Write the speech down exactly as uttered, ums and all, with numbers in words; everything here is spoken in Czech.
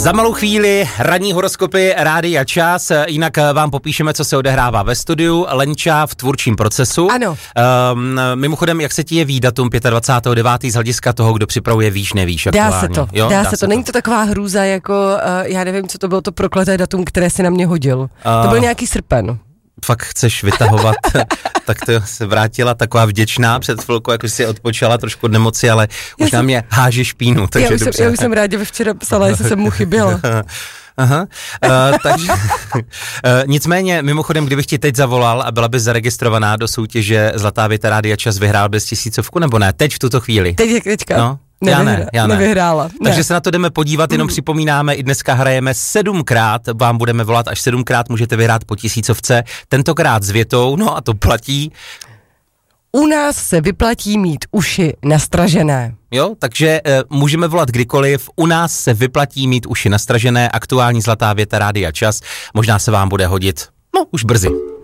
Za malou chvíli ranní horoskopy Rádia Čas, jinak vám popíšeme, co se odehrává ve studiu. Lenča v tvůrčím procesu. Ano. Um, mimochodem, jak se ti jeví datum dvacátého pátého devátého z hlediska toho, kdo připravuje víš, nevíš Dá aktuálně. se to, jo? dá, dá se to. Není to taková hrůza, jako uh, já nevím, co to bylo to prokleté datum, které si na mě hodil. Uh, to byl nějaký srpen. Fakt chceš vytahovat, tak to se vrátila taková vděčná před chvilkou, jako si odpočala trošku od nemoci, ale já už jsem, na mě háže špínu, takže já už, dobře. jsem, já už jsem rádi včera psala, jestli jsem mu chyběla. Aha, uh, takže uh, nicméně, mimochodem, kdybych ti teď zavolal a byla bys zaregistrovaná do soutěže Zlatá věta Rádia Čas, vyhrál bys tisícovku, nebo ne? Teď v tuto chvíli. Teď jak teďka. No? Nevyhra, já ne, já ne. Nevyhrála. Takže ne. se na to jdeme podívat, jenom připomínáme, i dneska hrajeme sedmkrát, vám budeme volat až sedmkrát, můžete vyhrát po tisícovce, tentokrát s větou, no a to platí. U nás se vyplatí mít uši nastražené. Jo, takže e, můžeme volat kdykoliv, u nás se vyplatí mít uši nastražené, aktuální Zlatá věta Rádia Čas, možná se vám bude hodit, no už brzy.